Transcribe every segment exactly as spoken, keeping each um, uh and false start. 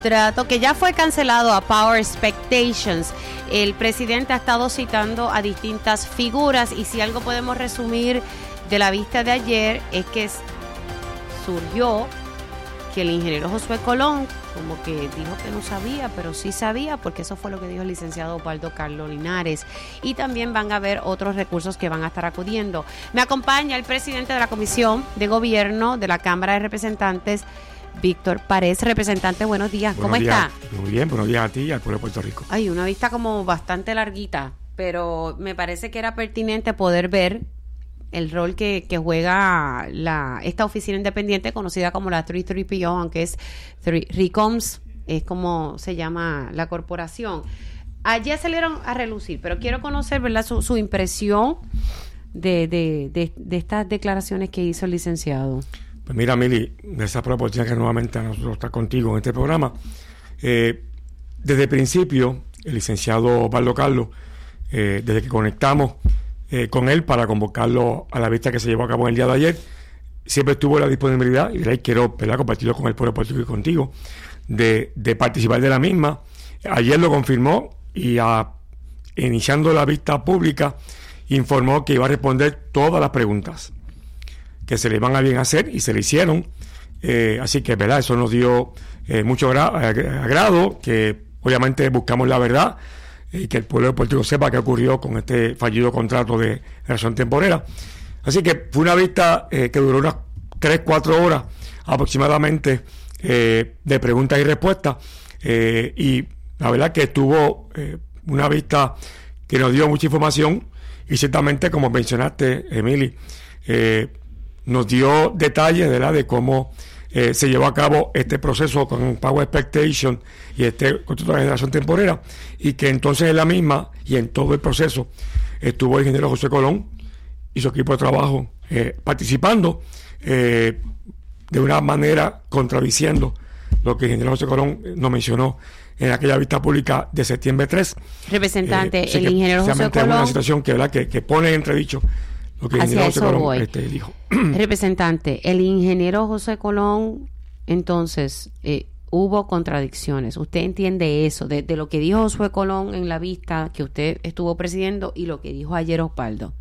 Trato que ya fue cancelado a Power Expectations. El presidente ha estado citando a distintas figuras y si algo podemos resumir de la vista de ayer es que surgió que el ingeniero Josué Colón como que dijo que no sabía, pero sí sabía, porque eso fue lo que dijo el licenciado Osvaldo Carlos Linares. Y también van a haber otros recursos que van a estar acudiendo. Me acompaña el presidente de la Comisión de Gobierno de la Cámara de Representantes, Víctor Párez. Representante, buenos días, ¿cómo buenos días. está? Muy bien, buenos días a ti y al pueblo de Puerto Rico. Ay, una vista como bastante larguita, pero me parece que era pertinente poder ver el rol que, que juega la esta oficina independiente conocida como la tres tres P O, aunque es RICOMS, es como se llama la corporación. Allí salieron a relucir, pero quiero conocer, ¿verdad?, su, su impresión de, de, de, de estas declaraciones que hizo el licenciado. Pues mira, Mili, de esa proporción que nuevamente a nosotros está contigo en este programa, eh, desde el principio, el licenciado Osvaldo Carlos, eh, desde que conectamos eh, con él para convocarlo a la vista que se llevó a cabo el día de ayer, siempre tuvo la disponibilidad, y quiero ¿verdad? compartirlo con el pueblo de Puerto Rico y contigo, de, de participar de la misma. Ayer lo confirmó y a, iniciando la vista pública informó que iba a responder todas las preguntas que se le van a bien hacer y se le hicieron, eh, así que verdad eso nos dio eh, mucho gra- agrado, que obviamente buscamos la verdad y que el pueblo de Puerto Rico sepa qué ocurrió con este fallido contrato de relación temporera. Así que fue una vista eh, que duró unas tres, cuatro horas aproximadamente eh, de preguntas y respuestas, eh, y la verdad que estuvo eh, una vista que nos dio mucha información y ciertamente, como mencionaste, Emily, eh, nos dio detalles, ¿verdad?, de cómo eh, se llevó a cabo este proceso con Power Expectation y este contrato de generación temporera, y que entonces en la misma y en todo el proceso estuvo el ingeniero José Colón y su equipo de trabajo eh, participando eh, de una manera contradiciendo lo que el ingeniero José Colón nos mencionó en aquella vista pública de septiembre tres. Representante, eh, el ingeniero José Colón, es una situación que, ¿verdad?, que, que pone en entredicho lo que el ingeniero José Colón este, dijo. Representante, el ingeniero José Colón, entonces, eh, hubo contradicciones. ¿Usted entiende eso, de, de lo que dijo Josué Colón en la vista que usted estuvo presidiendo y lo que dijo ayer Osvaldo?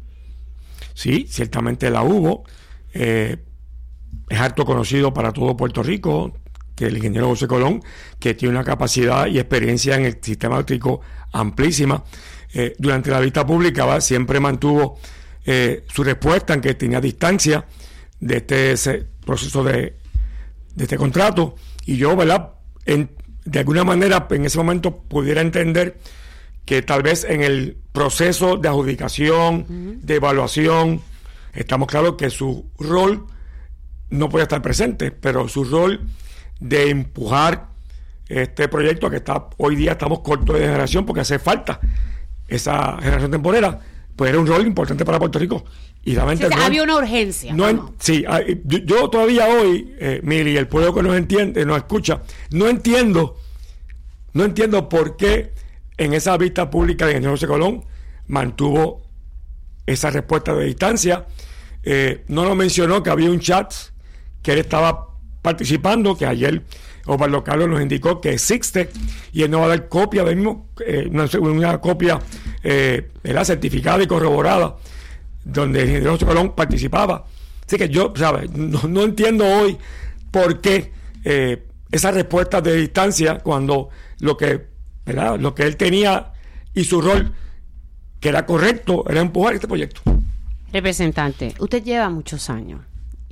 Sí, ciertamente la hubo. Eh, es harto conocido para todo Puerto Rico que el ingeniero José Colón, que tiene una capacidad y experiencia en el sistema eléctrico amplísima, eh, durante la vista pública ¿va? siempre mantuvo Eh, su respuesta en que tenía distancia de este ese proceso de, de este contrato, y yo, ¿verdad?, en, de alguna manera en ese momento pudiera entender que tal vez en el proceso de adjudicación, uh-huh. de evaluación, estamos claros que su rol no puede estar presente, pero su rol de empujar este proyecto, que está hoy día estamos cortos de generación porque hace falta esa generación temporera, pues era un rol importante para Puerto Rico. Y realmente sí, había una urgencia. No en, sí, yo, yo todavía hoy, eh, Miri, el pueblo que nos entiende, nos escucha, no entiendo, no entiendo por qué en esa vista pública de ingeniero José Colón mantuvo esa respuesta de distancia. Eh, no nos mencionó que había un chat que él estaba participando, que ayer Osvaldo Carlos nos indicó que existe, y él nos va a dar copia del mismo, eh, una, una copia eh, era certificada y corroborada, donde el ingeniero José Colón participaba. Así que yo, ¿sabes? No, no entiendo hoy por qué eh, esa respuesta de distancia, cuando lo que, ¿verdad?, lo que él tenía y su rol, que era correcto, era empujar este proyecto. Representante, usted lleva muchos años.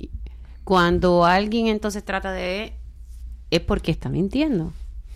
Cuando alguien entonces trata de... es porque está mintiendo.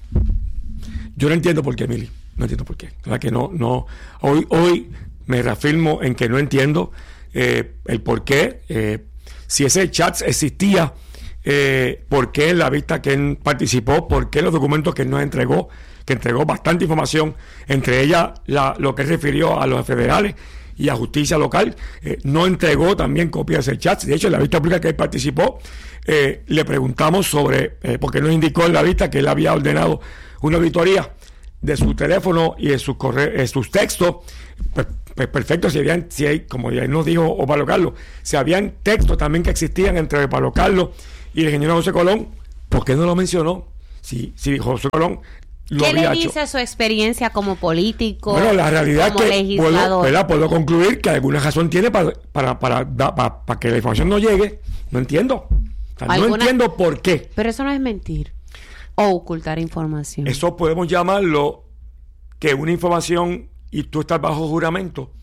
Yo no entiendo por qué, Emily. No entiendo por qué. La que no, no. Hoy, hoy me reafirmo en que no entiendo eh, el por qué. Eh, si ese chat existía, eh, por qué en la vista que él participó, por qué los documentos que él nos entregó, que entregó bastante información, entre ellas la, lo que refirió a los federales y a justicia local, eh, no entregó también copias de ese chat. De hecho, en la vista pública que él participó, eh, le preguntamos sobre, eh, porque nos indicó en la vista que él había ordenado una auditoría de su teléfono y de sus corre- de sus textos. Pues, pues perfecto, si habían, si hay, como ya nos dijo Osvaldo Carlos, si habían textos también que existían entre Osvaldo Carlos y el ingeniero José Colón, ¿por qué no lo mencionó? si, si José Colón lo ¿Qué le había dice hecho. su experiencia como político? Bueno, la realidad es como que legislador? puedo, ¿verdad? puedo concluir que alguna razón tiene para, para, para, para, para, para que la información no llegue. No entiendo. O sea, no entiendo por qué. Pero eso no es mentir o ocultar información. Eso podemos llamarlo que una información y tú estás bajo juramento,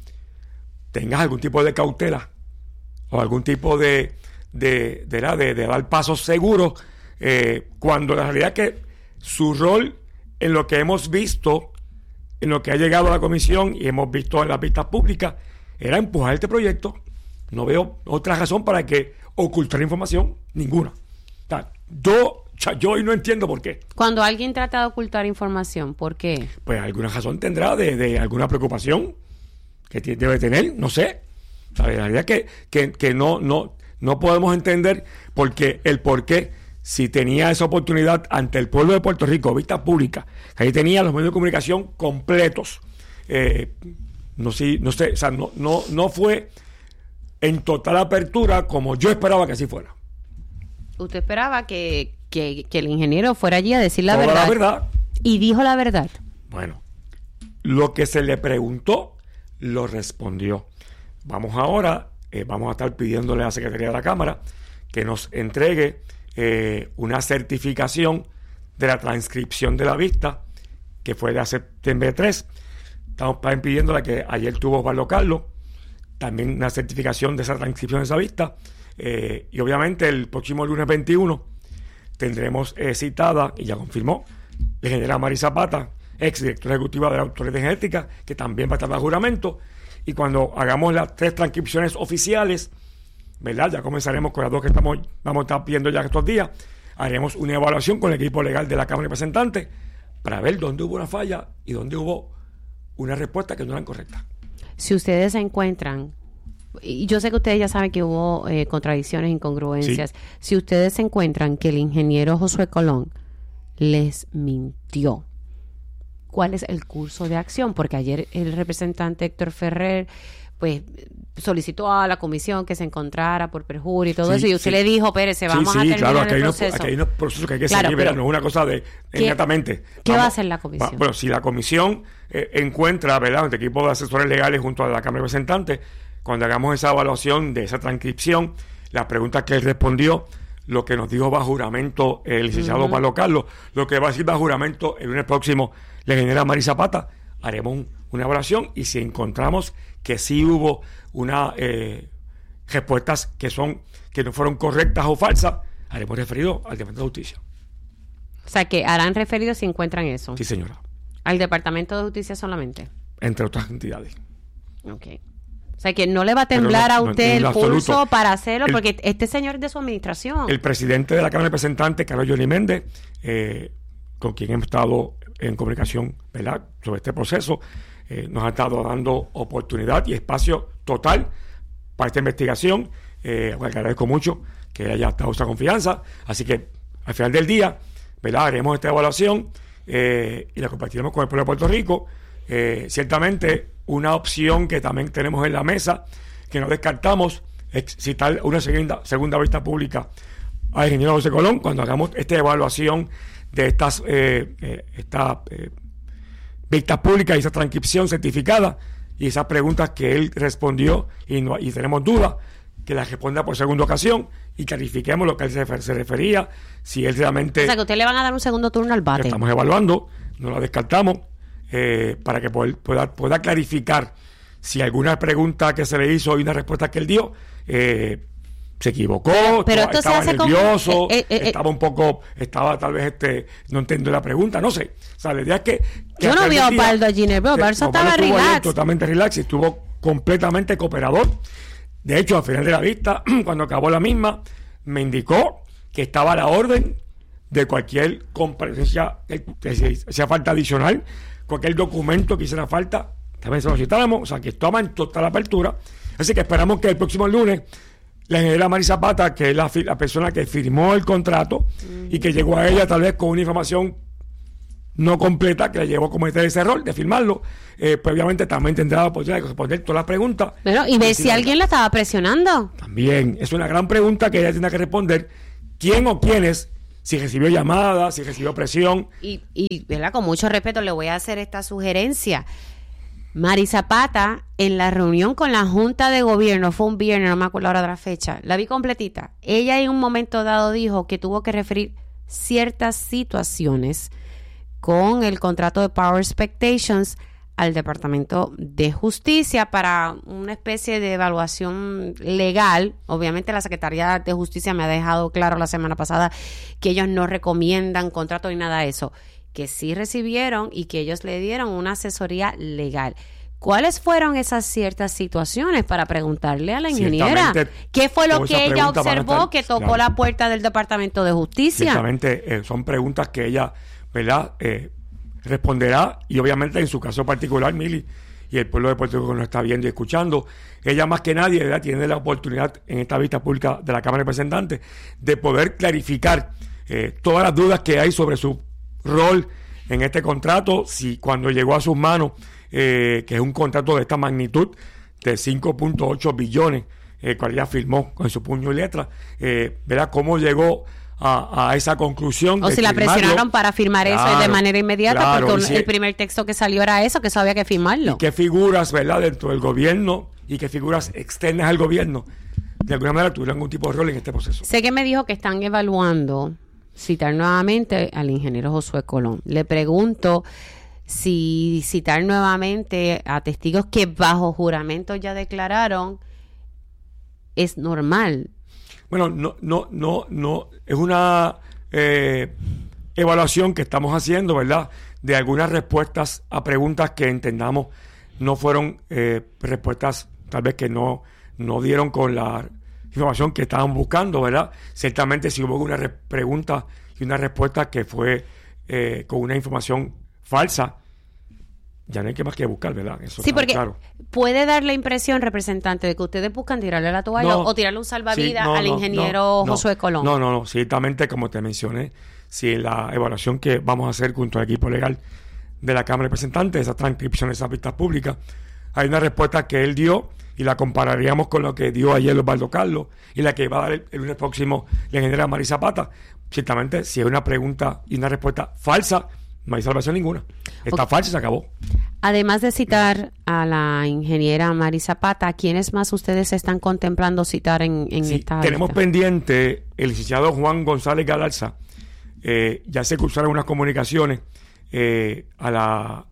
tengas algún tipo de cautela o algún tipo de de, de, de, de, de dar pasos seguros, eh, cuando la realidad es que su rol en lo que hemos visto, en lo que ha llegado a la comisión y hemos visto en las vistas públicas, era empujar este proyecto. No veo otra razón para que ocultar información, ninguna. O sea, yo, yo hoy no entiendo por qué. Cuando alguien trata de ocultar información, ¿por qué? Pues alguna razón tendrá de, de alguna preocupación que t- debe tener, no sé. O sea, la realidad es que, que, que no, no, no podemos entender porque el por qué, si tenía esa oportunidad ante el pueblo de Puerto Rico, vista pública, que ahí tenía los medios de comunicación completos. Eh, no sé, no sé, o sea, no, no, no fue en total apertura como yo esperaba que así fuera. Usted esperaba que, que, que el ingeniero fuera allí a decir la Toda verdad. la verdad. Y dijo la verdad. Bueno, lo que se le preguntó, lo respondió. Vamos ahora, eh, vamos a estar pidiéndole a la Secretaría de la Cámara que nos entregue eh, una certificación de la transcripción de la vista, que fue de septiembre tres. Estamos pidiéndole que ayer tuvo Osvaldo Carlos, también una certificación de esa transcripción de esa vista. Eh, y obviamente el próximo lunes veintiuno tendremos eh, citada, y ya confirmó, la ingeniera Mari Zapata, ex directora ejecutiva de la Autoridad de Genética, que también va a estar bajo juramento. Y cuando hagamos las tres transcripciones oficiales, ¿verdad? Ya comenzaremos con las dos que estamos, vamos a estar pidiendo ya estos días. Haremos una evaluación con el equipo legal de la Cámara de Representantes para ver dónde hubo una falla y dónde hubo una respuesta que no era correcta. Si ustedes se encuentran, y yo sé que ustedes ya saben que hubo eh, contradicciones, incongruencias, sí. Si ustedes se encuentran que el ingeniero Josué Colón les mintió, ¿cuál es el curso de acción? Porque ayer el representante Héctor Ferrer pues solicitó a la comisión que se encontrara por perjurio y todo sí, eso, y usted sí. le dijo, Pérez, vamos sí, sí, a terminar claro, aquí el hay proceso. Unos, aquí hay unos procesos que hay que claro, seguir, no es una cosa de inmediatamente. ¿Qué vamos, va a hacer la comisión? Va, bueno, si la comisión eh, encuentra, ¿verdad?, este equipo de asesores legales junto a la Cámara de Representantes, cuando hagamos esa evaluación de esa transcripción, las preguntas que él respondió, lo que nos dijo bajo juramento el licenciado uh-huh. Pablo Carlos, lo que va a decir bajo juramento el lunes próximo la ingeniera Mari Zapata, haremos un, una evaluación, y si encontramos que sí hubo una eh, respuestas que son que no fueron correctas o falsas, haremos referido al Departamento de Justicia. O sea, que harán referido si encuentran eso. Sí, señora. ¿Al Departamento de Justicia solamente? Entre otras entidades. Ok. O sea, que no le va a temblar no, a usted no, el pulso absoluto. Para hacerlo, el, porque este señor es de su administración. El presidente de la Cámara de Representantes, Carlos Johnny Méndez, eh, con quien hemos estado en comunicación, ¿verdad?, sobre este proceso, eh, nos ha estado dando oportunidad y espacio total para esta investigación. Eh, agradezco mucho que haya dado esa confianza. Así que al final del día, ¿verdad?, haremos esta evaluación eh, y la compartiremos con el pueblo de Puerto Rico. Eh, ciertamente, una opción que también tenemos en la mesa, que no descartamos, es citar una segunda, segunda vista pública al ingeniero José Colón cuando hagamos esta evaluación de estas eh, eh, esta, eh, vistas públicas y esa transcripción certificada y esas preguntas que él respondió y, no, y tenemos dudas, que las responda por segunda ocasión y clarifiquemos lo que él se, se refería, si él realmente... O sea, que usted le van a dar un segundo turno al bate. Estamos evaluando, no la descartamos, eh, para que pueda, pueda, pueda clarificar si alguna pregunta que se le hizo y una respuesta que él dio... Eh, se equivocó, pero estaba, esto estaba se hace nervioso, como, eh, eh, estaba un poco, estaba tal vez este, no entiendo la pregunta, no sé. O sea, la idea es que, que yo no vi a Osvaldo allí en el bro, Osvaldo estaba relax. Totalmente relax y estuvo completamente cooperador. De hecho, al final de la vista, cuando acabó la misma, me indicó que estaba a la orden de cualquier comparecencia, que sea falta adicional, cualquier documento que hiciera falta, también se lo citáramos, o sea, que estaba en total apertura. Así que esperamos que el próximo lunes la ingeniera Mari Zapata, que es la, la persona que firmó el contrato uh-huh. y que llegó a ella tal vez con una información no completa, que le llevó a cometer ese error de firmarlo, eh, pues obviamente también tendrá la oportunidad de responder todas las preguntas. Pero, y ver si alguien la estaba presionando. También, es una gran pregunta que ella tiene que responder. ¿Quién o quiénes si recibió llamadas, si recibió presión. Y, y ¿verdad? Con mucho respeto le voy a hacer esta sugerencia. Mari Zapata, en la reunión con la Junta de Gobierno, fue un viernes, no me acuerdo ahora de la fecha, la vi completita. Ella en un momento dado dijo que tuvo que referir ciertas situaciones con el contrato de Power Expectations al Departamento de Justicia para una especie de evaluación legal. Obviamente la Secretaría de Justicia me ha dejado claro la semana pasada que ellos no recomiendan contrato ni nada de eso, que sí recibieron y que ellos le dieron una asesoría legal. ¿Cuáles fueron esas ciertas situaciones para preguntarle a la ingeniera? ¿Qué fue lo que ella observó estar, que tocó claro. la puerta del Departamento de Justicia? Ciertamente eh, son preguntas que ella, ¿verdad?, eh, responderá, y obviamente en su caso particular, Mili, y el pueblo de Puerto Rico nos está viendo y escuchando, ella más que nadie, ¿verdad?, tiene la oportunidad en esta vista pública de la Cámara de Representantes de poder clarificar eh, todas las dudas que hay sobre su rol en este contrato, si cuando llegó a sus manos, eh, que es un contrato de esta magnitud de cinco punto ocho billones, el eh, cual ella firmó con su puño y letra, eh, ¿verdad?, cómo llegó A, a esa conclusión. O si la presionaron para firmar claro, eso de manera inmediata, claro, porque si el primer texto que salió era eso, que eso había que firmarlo. Y qué figuras, ¿verdad?, dentro del gobierno y qué figuras externas al gobierno, de alguna manera tuvieron algún tipo de rol en este proceso. Sé que me dijo que están evaluando citar nuevamente al ingeniero Josué Colón. Le pregunto si citar nuevamente a testigos que bajo juramento ya declararon es normal. Bueno, no, no, no, no, es una eh, evaluación que estamos haciendo, ¿verdad?, de algunas respuestas a preguntas que entendamos no fueron eh, respuestas, tal vez que no, no dieron con la información que estaban buscando, ¿verdad? Ciertamente si hubo una re- pregunta y una respuesta que fue eh, con una información falsa, ya no hay que más que buscar, ¿verdad? Eso sí, porque claro. Puede dar la impresión, representante, de que ustedes buscan tirarle la toalla no, o tirarle un salvavidas sí, no, al no, ingeniero no, Josué Colón. No, no, no, ciertamente, como te mencioné, si en la evaluación que vamos a hacer junto al equipo legal de la Cámara de Representantes, esas transcripciones, esas vistas públicas, hay una respuesta que él dio y la compararíamos con lo que dio ayer Osvaldo Carlos y la que va a dar el, el lunes próximo la ingeniera Mari Zapata. Ciertamente, si hay una pregunta y una respuesta falsa, no hay salvación ninguna. Está okay. falsa y se acabó. Además de citar a la ingeniera Mari Zapata, ¿quiénes más ustedes están contemplando citar en, en sí, esta tenemos lista? Pendiente el licenciado Juan González Galarza. Eh, ya se cruzaron unas comunicaciones eh, a la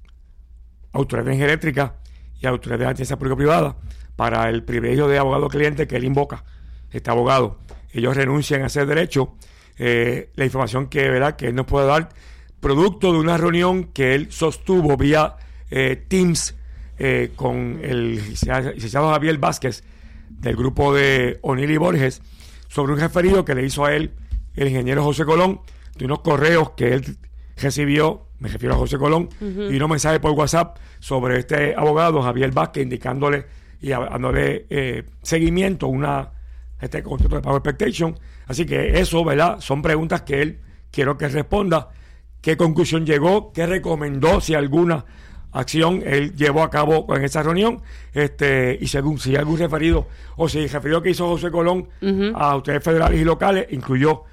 Autoridad de Energía Eléctrica y a la Autoridad de Asistencia Público-Privada para el privilegio de abogado cliente que él invoca, este abogado. Ellos renuncian a ese derecho. Eh, la información que, ¿verdad?, que él nos puede dar producto de una reunión que él sostuvo vía eh, Teams eh, con el licenciado Javier Vázquez del grupo de O'Neill y Borges sobre un referido que le hizo a él el ingeniero José Colón de unos correos que él recibió, me refiero a José Colón, uh-huh. y unos mensajes por WhatsApp sobre este abogado Javier Vázquez indicándole y dándole eh, seguimiento a una este contrato de Power Expectation. Así que eso, ¿verdad?, son preguntas que él quiero que responda. ¿Qué conclusión llegó? ¿Qué recomendó? Si alguna acción él llevó a cabo en esa reunión, este y según si hay algún referido o si el referido que hizo José Colón uh-huh. a autoridades federales y locales incluyó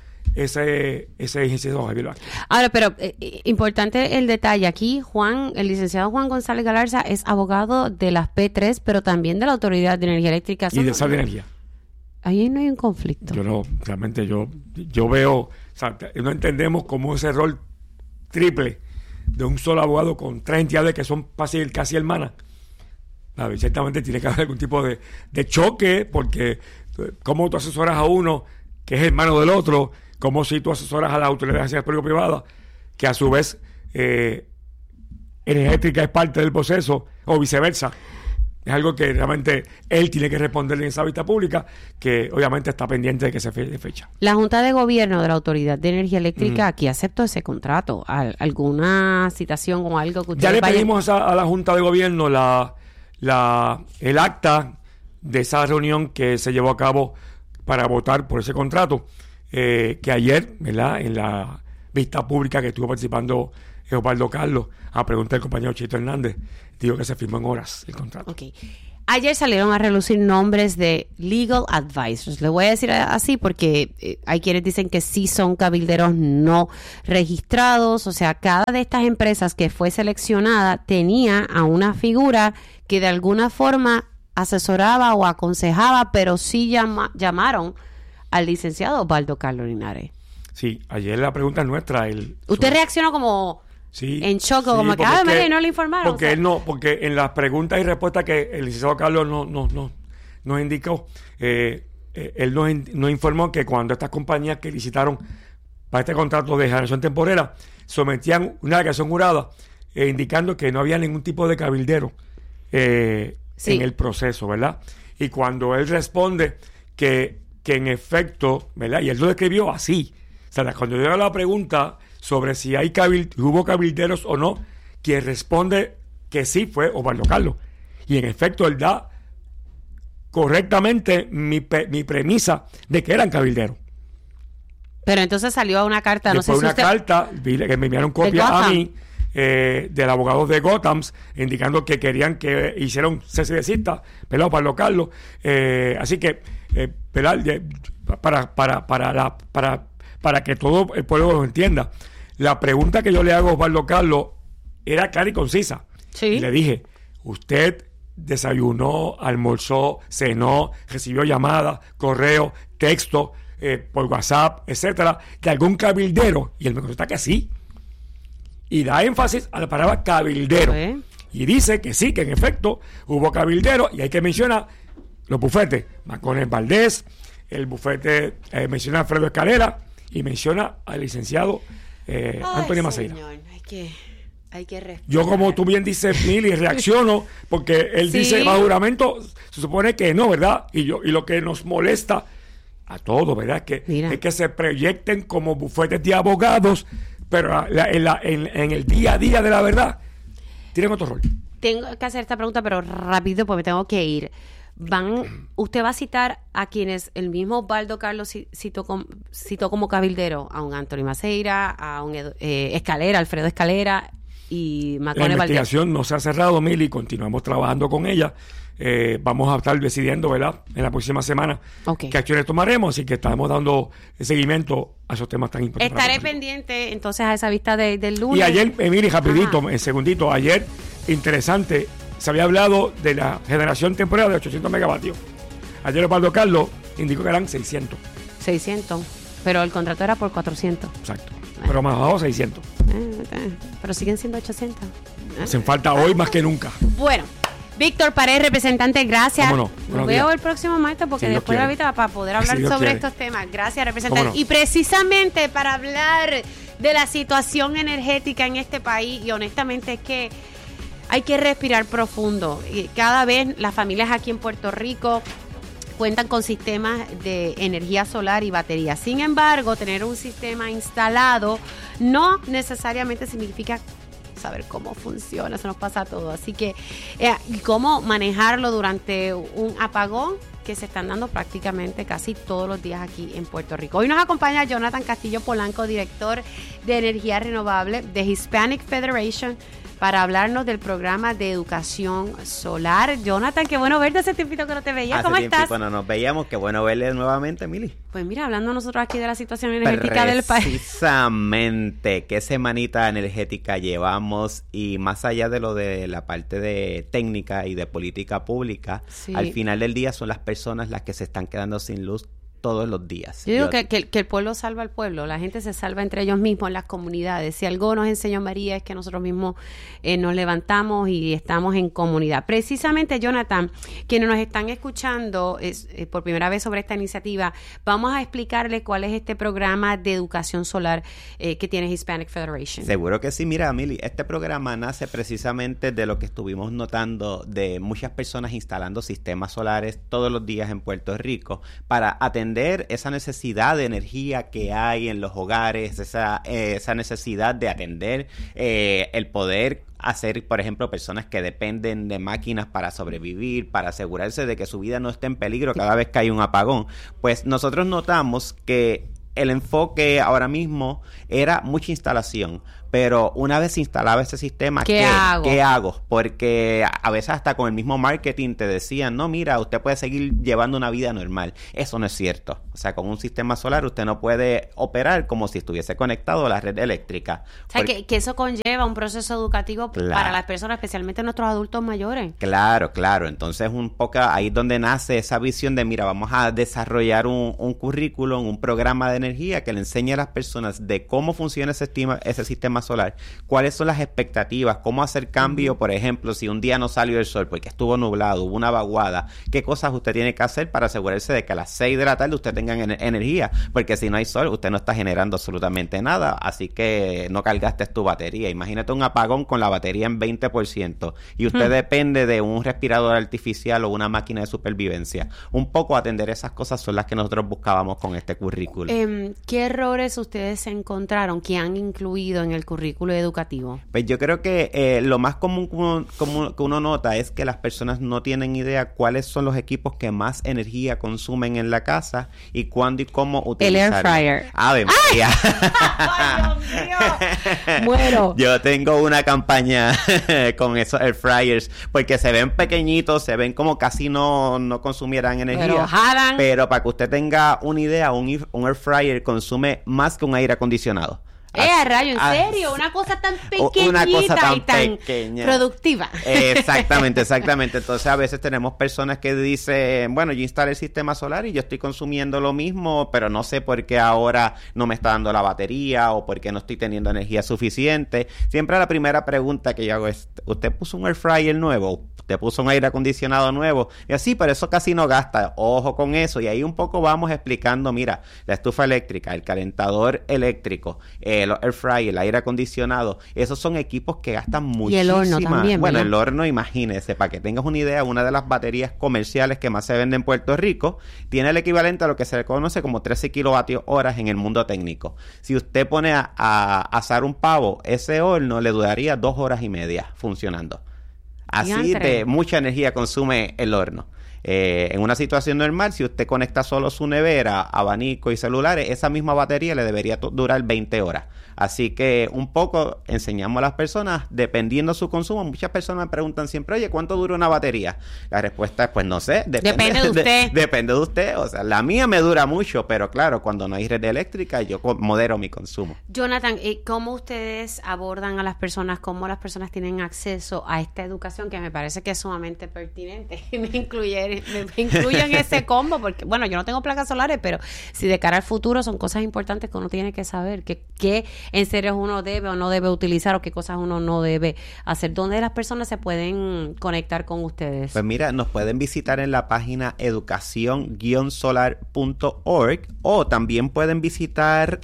ese ese ejercicio de Javier Vázquez. Ahora, pero eh, importante el detalle aquí, Juan, el licenciado Juan González Galarza es abogado de las P tres, pero también de la Autoridad de Energía Eléctrica. Y de Sal de Energía. Ahí no hay un conflicto. Yo no, realmente yo yo veo, o sea, no entendemos cómo ese rol triple de un solo abogado con tres entidades que son casi, casi hermanas. A ciertamente tiene que haber algún tipo de, de choque, porque cómo tú asesoras a uno que es hermano del otro, como si tú asesoras a la Autoridad de Asistencia Público-Privada, que a su vez eh, energética es parte del proceso, o viceversa. Es algo que realmente él tiene que responderle en esa vista pública, que obviamente está pendiente de que se fe- fecha. La Junta de Gobierno de la Autoridad de Energía Eléctrica mm. aquí aceptó ese contrato. ¿Alguna citación o algo que ustedes Ya le vayan? pedimos a, a la Junta de Gobierno la, la el acta de esa reunión que se llevó a cabo para votar por ese contrato, eh, que ayer, ¿verdad?, en la vista pública que estuvo participando Osvaldo Carlos, a pregunta del compañero Chito Hernández, digo que se firmó en horas el contrato. Okay. Ayer salieron a relucir nombres de legal advisors. Le voy a decir así porque eh, hay quienes dicen que sí son cabilderos no registrados. O sea, cada de estas empresas que fue seleccionada tenía a una figura que de alguna forma asesoraba o aconsejaba, pero sí llama, llamaron al licenciado Osvaldo Carlos Linares. Sí, ayer la pregunta es nuestra. El, Usted sobre... reaccionó como... Sí, en shock, sí, como que, ah, María, no le informaron. Porque o sea. él no, porque en las preguntas y respuestas que el licenciado Carlos no, no, no, nos indicó, eh, eh, él nos, in, nos informó que cuando estas compañías que licitaron para este contrato de generación temporera sometían una declaración jurada eh, indicando que no había ningún tipo de cabildero eh, sí. en el proceso, ¿verdad? Y cuando él responde que, que en efecto, ¿verdad? Y él lo describió así. O sea, cuando yo hago la pregunta sobre si hay cabil, hubo cabilderos o no, quien responde que sí fue Osvaldo Carlos. Y en efecto, él da correctamente mi, mi premisa de que eran cabilderos. Pero entonces salió una carta, no sé si una usted... carta, que me enviaron copia a mí, eh, del abogado de Gotham, indicando que querían que hiciera un cese de cita, ¿verdad? Osvaldo Carlos. Eh, así que, eh, ¿verdad? Para, para, para, la, para, para que todo el pueblo lo entienda, la pregunta que yo le hago a Osvaldo Carlos era clara y concisa. Sí. Y le dije, usted desayunó, almorzó, cenó, recibió llamadas, correo, texto, eh, por WhatsApp, etcétera, de algún cabildero. Y él me contesta que sí. Y da énfasis a la palabra cabildero. ¿Sí? Y dice que sí, que en efecto hubo cabildero. Y hay que mencionar los bufetes. Macones Valdés, el bufete, eh, menciona a Alfredo Escalera y menciona al licenciado eh, Antonio Maceira. Hay que, hay que respirar. Yo, como tú bien dices, Mili, reacciono porque él sí. dice bajo juramento, se supone que no, ¿verdad? Y yo y lo que nos molesta a todos, ¿verdad? Es que, es que se proyecten como bufetes de abogados, pero la, en, la, en, en el día a día de la verdad tienen otro rol. Tengo que hacer esta pregunta, pero rápido porque me tengo que ir. Van, usted va a citar a quienes el mismo Osvaldo Carlos citó, com, citó como cabildero, a un Antonio Maceira, a un eh, Escalera, Alfredo Escalera y Macones Valdés. La investigación Valdés. No se ha cerrado, Mili, continuamos trabajando con ella. Eh, vamos a estar decidiendo, ¿verdad?, en la próxima semana okay. qué acciones tomaremos, y que estamos dando seguimiento a esos temas tan importantes. Estaré pendiente entonces a esa vista de, del lunes. Y ayer, Mili, rapidito, en segundito, ayer, interesante, se había hablado de la generación temporera de ochocientos megavatios. Ayer Osvaldo Carlos indicó que eran seiscientos. seiscientos, pero el contrato era por cuatrocientos. Exacto, bueno. Pero más bajo seiscientos. Eh, eh, pero siguen siendo ochocientos. Hacen falta hoy más que nunca. Bueno, Víctor Paredes, representante, gracias. No? Nos veo el próximo martes porque si después de la vida para poder hablar si sobre quiere. estos temas. Gracias, representante. No? Y precisamente para hablar de la situación energética en este país, y honestamente es que hay que respirar profundo. Y cada vez las familias aquí en Puerto Rico cuentan con sistemas de energía solar y batería. Sin embargo, tener un sistema instalado no necesariamente significa saber cómo funciona. Eso nos pasa a todos. Así que, eh, cómo manejarlo durante un apagón que se están dando prácticamente casi todos los días aquí en Puerto Rico. Hoy nos acompaña Jonathan Castillo Polanco, director de Energía Renovable de Hispanic Federation, para hablarnos del programa de educación solar. Jonathan, qué bueno verte, hace tiempito que no te veía. ¿Cómo estás? Bueno, nos veíamos, qué bueno verle nuevamente, Mili. Pues mira, hablando nosotros aquí de la situación energética del país. Precisamente, qué semanita energética llevamos, y más allá de lo de la parte de técnica y de política pública, sí. Al final del día son las personas las que se están quedando sin luz todos los días. Yo digo Yo, que, que, que el pueblo salva al pueblo, la gente se salva entre ellos mismos en las comunidades. Si algo nos enseñó María es que nosotros mismos eh, nos levantamos y estamos en comunidad. Precisamente, Jonathan, quienes nos están escuchando es, eh, por primera vez sobre esta iniciativa, vamos a explicarles cuál es este programa de educación solar eh, que tiene Hispanic Federation. Seguro que sí. Mira, Mili, este programa nace precisamente de lo que estuvimos notando de muchas personas instalando sistemas solares todos los días en Puerto Rico para atender esa necesidad de energía que hay en los hogares, esa, eh, esa necesidad de atender eh, el poder hacer, por ejemplo, personas que dependen de máquinas para sobrevivir, para asegurarse de que su vida no esté en peligro cada vez que hay un apagón. Pues nosotros notamos que el enfoque ahora mismo era mucha instalación, pero una vez instalado ese sistema, ¿qué, ¿qué hago? ¿qué hago? Porque a veces hasta con el mismo marketing te decían, no, mira, usted puede seguir llevando una vida normal. Eso no es cierto. O sea, con un sistema solar usted no puede operar como si estuviese conectado a la red eléctrica. O sea, porque... que, que eso conlleva un proceso educativo claro. para las personas, especialmente nuestros adultos mayores. Claro, claro. Entonces, un poco ahí es donde nace esa visión de, mira, vamos a desarrollar un, un currículum, un programa de energía que le enseñe a las personas de cómo funciona ese, estima, ese sistema solar, cuáles son las expectativas, cómo hacer cambio, por ejemplo, si un día no salió el sol porque estuvo nublado, hubo una vaguada, qué cosas usted tiene que hacer para asegurarse de que a las seis de la tarde usted tenga en- energía, porque si no hay sol, usted no está generando absolutamente nada, así que no cargaste tu batería. Imagínate un apagón con la batería en veinte por ciento y usted hmm. depende de un respirador artificial o una máquina de supervivencia. Un poco atender esas cosas son las que nosotros buscábamos con este currículo. Eh, ¿Qué errores ustedes encontraron que han incluido en el currículo educativo? Pues yo creo que eh, lo más común que uno, común que uno nota es que las personas no tienen idea cuáles son los equipos que más energía consumen en la casa y cuándo y cómo utilizar. El air fryer. ¡Ave María! ¡Ay, Dios mío! Bueno. Yo tengo una campaña con esos air fryers porque se ven pequeñitos, se ven como casi no, no consumieran energía. Pero jalan. Pero para que usted tenga una idea, un, un air fryer consume más que un aire acondicionado. Eh, a rayo, ¿en serio? Una cosa tan pequeñita una cosa tan y tan pequeña. productiva. Exactamente, exactamente. Entonces a veces tenemos personas que dicen, bueno, yo instalé el sistema solar y yo estoy consumiendo lo mismo, pero no sé por qué ahora no me está dando la batería o por qué no estoy teniendo energía suficiente. Siempre la primera pregunta que yo hago es, ¿usted puso un air fryer nuevo? ¿Usted puso un aire acondicionado nuevo? Y así, pero eso casi no gasta. Ojo con eso. Y ahí un poco vamos explicando, mira, la estufa eléctrica, el calentador eléctrico, eh, el air fryer, el aire acondicionado, esos son equipos que gastan muchísimo. Y el horno también, Bueno, ¿verdad? el horno, imagínese, para que tengas una idea, una de las baterías comerciales que más se vende en Puerto Rico tiene el equivalente a lo que se le conoce como trece kilovatios horas en el mundo técnico. Si usted pone a, a asar un pavo, ese horno le duraría dos horas y media funcionando. Así de mucha energía consume el horno. Eh, en una situación normal, si usted conecta solo su nevera, abanico y celulares, esa misma batería le debería to- durar veinte horas. Así que un poco enseñamos a las personas, dependiendo de su consumo. Muchas personas me preguntan siempre, oye, ¿cuánto dura una batería? La respuesta es, pues no sé. Depende, depende de usted. De, depende de usted. O sea, la mía me dura mucho, pero claro, cuando no hay red eléctrica, yo modero mi consumo. Jonathan, ¿cómo ustedes abordan a las personas? ¿Cómo las personas tienen acceso a esta educación que me parece que es sumamente pertinente? me incluye, me incluyo en ese combo, porque, bueno, yo no tengo placas solares, pero si de cara al futuro son cosas importantes que uno tiene que saber, que, que en serio uno debe o no debe utilizar o qué cosas uno no debe hacer. ¿Dónde las personas se pueden conectar con ustedes? Pues mira, nos pueden visitar en la página educación guion solar punto org o también pueden visitar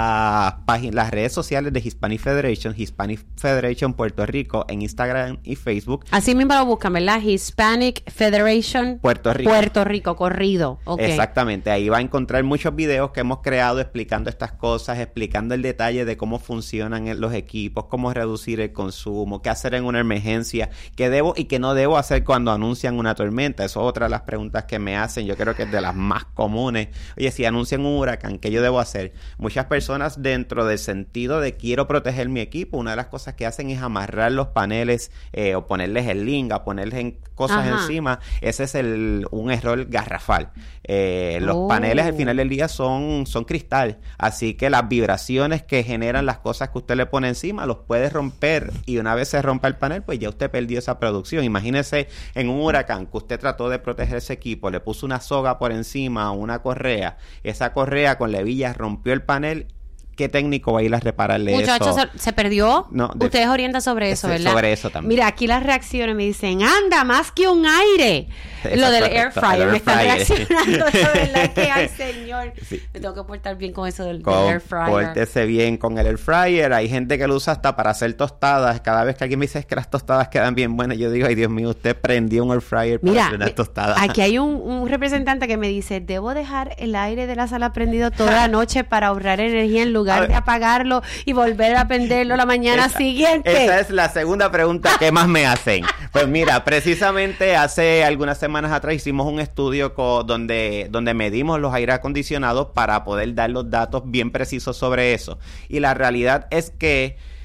la página, las redes sociales de Hispanic Federation, Hispanic Federation Puerto Rico en Instagram y Facebook. Así mismo lo buscan, ¿verdad? Hispanic Federation Puerto Rico. Puerto Rico, corrido. Okay. Exactamente, ahí va a encontrar muchos videos que hemos creado explicando estas cosas, explicando el detalle de cómo funcionan los equipos, cómo reducir el consumo, qué hacer en una emergencia, qué debo y qué no debo hacer cuando anuncian una tormenta. Eso es otra de las preguntas que me hacen, yo creo que es de las más comunes. Oye, si anuncian un huracán, ¿qué yo debo hacer? Muchas personas, dentro del sentido de quiero proteger mi equipo, una de las cosas que hacen es amarrar los paneles eh, o ponerles el link, o ponerles en cosas Ajá. encima. Ese es el un error garrafal. Eh, los oh. paneles al final del día son, son cristal, así que las vibraciones que generan las cosas que usted le pone encima los puede romper, y una vez se rompa el panel, pues ya usted perdió esa producción. Imagínese en un huracán que usted trató de proteger ese equipo, le puso una soga por encima, una correa, esa correa con la hebilla rompió el panel. ¿Qué técnico va a ir a repararle Muchachos, eso? ¿se, ¿se perdió? No, de, Ustedes orientan sobre eso, ¿verdad? Sobre eso también. Mira, aquí las reacciones me dicen, anda, más que un aire. Eso Lo del correcto, air fryer, air me están fryer. reaccionando. Eso, ¿verdad? Que, ay, señor. Sí. Me tengo que portar bien con eso del, con, del air fryer. Pórtese bien con el air fryer. Hay gente que lo usa hasta para hacer tostadas. Cada vez que alguien me dice que las tostadas quedan bien buenas, yo digo, ay, Dios mío, usted prendió un air fryer para Mira, hacer unas tostadas. Aquí hay un, un representante que me dice, debo dejar el aire de la sala prendido toda la noche para ahorrar energía en lugar de apagarlo y volver a prenderlo la mañana esa, siguiente. Esa es la segunda pregunta que más me hacen. Pues mira, precisamente hace algunas semanas atrás hicimos un estudio co- donde, donde medimos los aire acondicionados para poder dar los datos bien precisos sobre eso. Y la realidad es que